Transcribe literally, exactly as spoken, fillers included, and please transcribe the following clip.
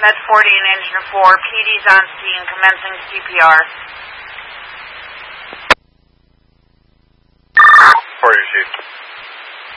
Med forty and Engine four, P D's on scene, commencing C P R.